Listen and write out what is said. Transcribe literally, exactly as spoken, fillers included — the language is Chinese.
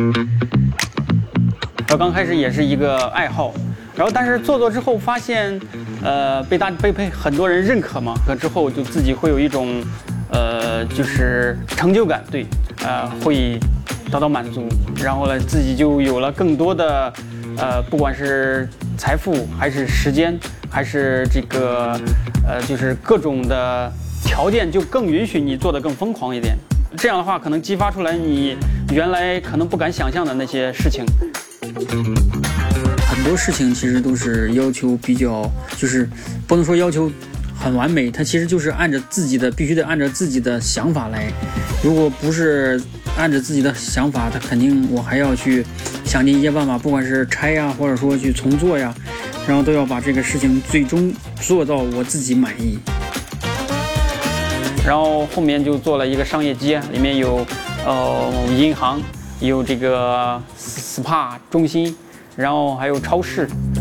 然后刚开始也是一个爱好，然后但是做做之后发现，呃，被大被被很多人认可嘛，可之后就自己会有一种，呃，就是成就感，对，呃，会得到满足，然后呢，自己就有了更多的，呃，不管是财富还是时间，还是这个，呃，就是各种的条件，就更允许你做得更疯狂一点。这样的话，可能激发出来你原来可能不敢想象的那些事情。 很多事情其实都是要求比较，就是不能说要求很完美，它其实就是按照自己的，必须得按照自己的想法来。如果不是按照自己的想法，它肯定我还要去想尽一切办法，不管是拆呀，或者说去重做呀，然后都要把这个事情最终做到我自己满意。 然后后面就做了一个商业街，里面有呃银行，有这个 S P A 中心，然后还有超市，